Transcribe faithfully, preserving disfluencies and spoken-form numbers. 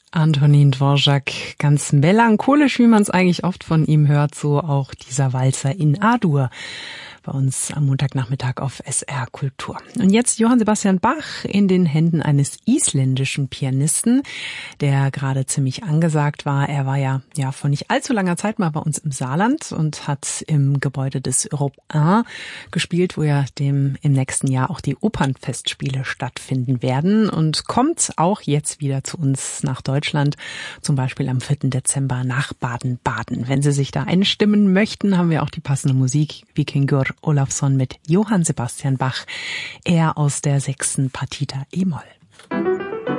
Antonín Dvořák, ganz melancholisch, wie man es eigentlich oft von ihm hört, so auch dieser Walzer in A-Dur bei uns am Montagnachmittag auf S R Kultur. Und jetzt Johann Sebastian Bach in den Händen eines isländischen Pianisten, der gerade ziemlich angesagt war. Er war ja, ja vor nicht allzu langer Zeit mal bei uns im Saarland und hat im Gebäude des Europe eins gespielt, wo ja dem im nächsten Jahr auch die Opernfestspiele stattfinden werden, und kommt auch jetzt wieder zu uns nach Deutschland, zum Beispiel am vierten Dezember nach Baden-Baden. Wenn Sie sich da einstimmen möchten, haben wir auch die passende Musik, Víkingur Ólafsson mit Johann Sebastian Bach, er aus der sechsten Partita e-Moll.